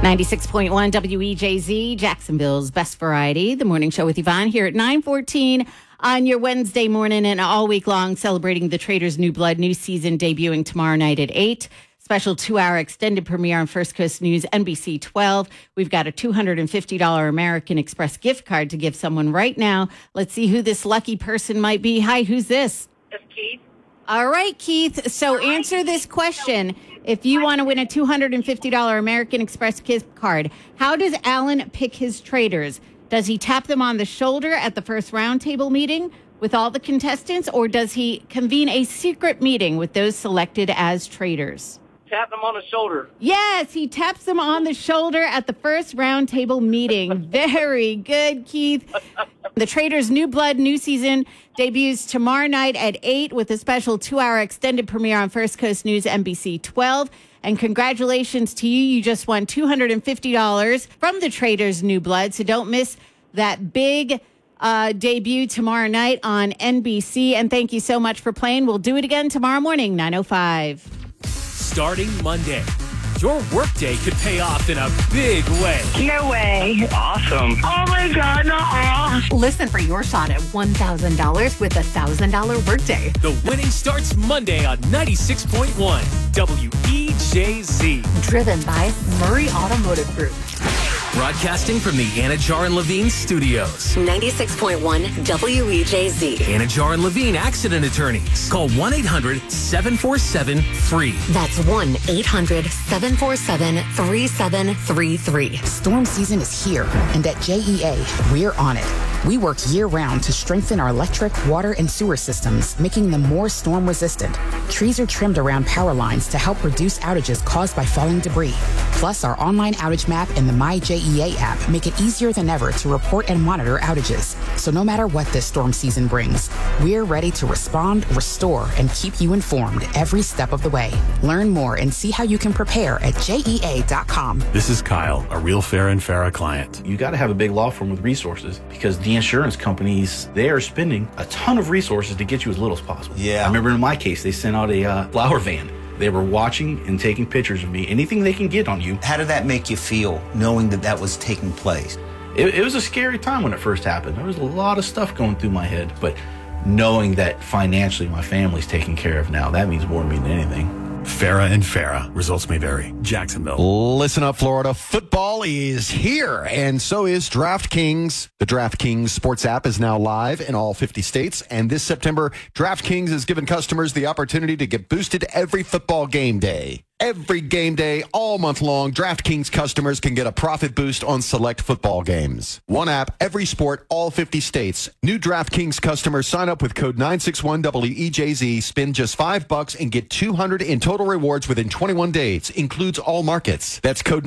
96.1 WEJZ, Jacksonville's best variety. The morning show with Yvonne here at 9:14 on your Wednesday morning and all week long, celebrating the Traitors' New Blood new season debuting tomorrow night at 8. Special 2-hour extended premiere on First Coast News, NBC 12. We've got a $250 American Express gift card to give someone right now. Let's see who this lucky person might be. Hi, who's this? It's Keith. All right, Keith. So answer this question. If you want to win a $250 American Express gift card, how does Alan pick his traitors? Does he tap them on the shoulder at the first roundtable meeting with all the contestants, or does he convene a secret meeting with those selected as traitors? Tap them on the shoulder. Yes, he taps them on the shoulder at the first roundtable meeting. Very good, Keith. The Traitors' New Blood new season debuts tomorrow night at 8 with a special 2-hour extended premiere on First Coast News, NBC 12. And congratulations to you. You just won $250 from the Traitors' New Blood. So don't miss that big debut tomorrow night on NBC. And thank you so much for playing. We'll do it again tomorrow morning, 9:05. Starting Monday, your workday could pay off in a big way. No way. Awesome. Oh my God, no. Listen for your shot at $1,000 with a $1,000 workday. The winning starts Monday on 96.1 WEJZ. Driven by Murray Automotive Group. Broadcasting from the Anajar and Levine studios. 96.1 WEJZ. Anajar and Levine Accident Attorneys. Call 1-800-747-FREE. That's 1-800-747-3733. Storm season is here, and at JEA, we're on it. We work year-round to strengthen our electric, water, and sewer systems, making them more storm-resistant. Trees are trimmed around power lines to help reduce outages caused by falling debris. Plus, our online outage map and the MyJEA app make it easier than ever to report and monitor outages. So no matter what this storm season brings, we're ready to respond, restore, and keep you informed every step of the way. Learn more and see how you can prepare at JEA.com. This is Kyle, a real Farah and Farah client. You got to have a big law firm with resources because the insurance companies, they are spending a ton of resources to get you as little as possible. Yeah. I remember in my case, they sent out a flower van. They were watching and taking pictures of me. Anything they can get on you. How did that make you feel, knowing that that was taking place? It was a scary time when it first happened. There was a lot of stuff going through my head, but knowing that financially my family's taken care of now, that means more to me than anything. Farah and Farah. Results may vary. Jacksonville. Listen up, Florida. Football is here, and so is DraftKings. The DraftKings sports app is now live in all 50 states, and this September, DraftKings has given customers the opportunity to get boosted every football game day. Every game day, all month long, DraftKings customers can get a profit boost on select football games. One app, every sport, all 50 states. New DraftKings customers sign up with code 961WEJZ, spend just $5 and get $200 in total rewards within 21 days. Includes all markets. That's code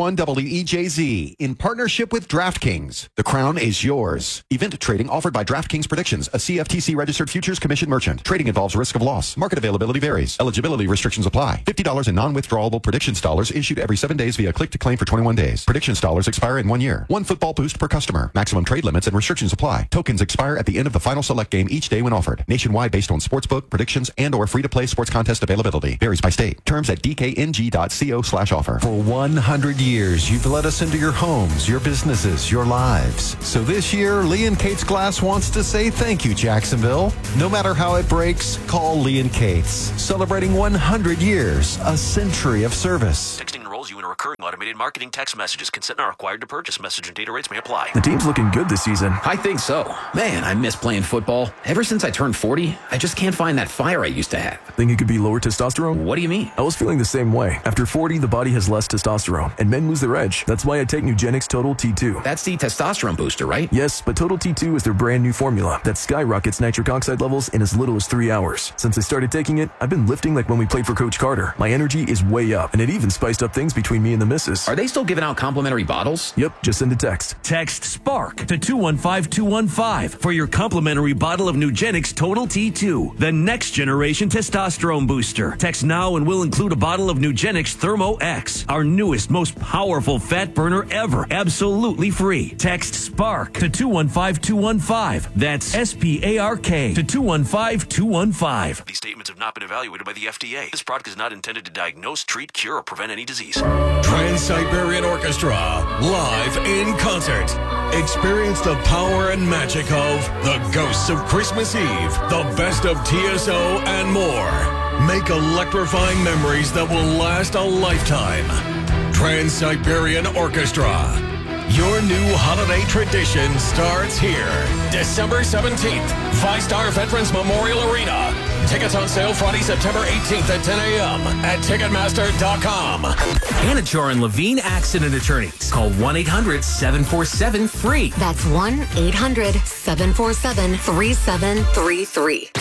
961WEJZ in partnership with DraftKings. The crown is yours. Event trading offered by DraftKings Predictions, a CFTC registered futures commission merchant. Trading involves risk of loss. Market availability varies. Eligibility restrictions apply. $50 in non-withdrawable Predictions dollars issued every 7 days via click to claim for 21 days. Predictions dollars expire in 1 year. One football boost per customer. Maximum trade limits and restrictions apply. Tokens expire at the end of the final select game each day when offered. Nationwide based on sportsbook, predictions, and or free-to-play sports contest availability. Varies by state. Terms at dkng.co/offer. For 100 years, you've let us into your homes, your businesses, your lives. So this year, Lee and Kate's Glass wants to say thank you, Jacksonville. No matter how it breaks, call Lee and Kate's. Celebrating 100 years, a century of service. Texting enrolls you in a recurring automated marketing text messages. Consent not required to purchase. Message and data rates may apply. The team's looking good this season. I think so. Man, I miss playing football. Ever since I turned 40, I just can't find that fire I used to have. Think it could be lower testosterone? What do you mean? I was feeling the same way. After 40, the body has less testosterone, and men lose their edge. That's why I take Nugenix Total T2. That's the testosterone booster, right? Yes, but Total T2 is their brand new formula that skyrockets nitric oxide levels in as little as 3 hours. Since I started taking it, I've been lifting like when we played for Coach Carter. My energy is way up, and it even spiced up things between me and the missus. Are they still giving out complimentary bottles? Yep, just send a text. Text SPARK to 215-215 for your complimentary bottle of Nugenix Total T2, the next generation testosterone booster. Text now and we'll include a bottle of Nugenix Thermo X, our newest, most powerful fat burner ever, absolutely free. Text SPARK to 215-215. That's SPARK to 215-215. These statements have not been evaluated by the FDA. This product is not intended to diagnose, treat, cure, or prevent any disease. Trans-Siberian Orchestra, live in concert. Experience the power and magic of The Ghosts of Christmas Eve, the best of TSO, and more. Make electrifying memories that will last a lifetime. Trans-Siberian Orchestra. Your new holiday tradition starts here. December 17th, ViStar Veterans Memorial Arena. Tickets on sale Friday, September 18th at 10 a.m. at Ticketmaster.com. Anachar and Levine Accident Attorneys. Call 1-800-747-FREE. That's 1-800-747-3733.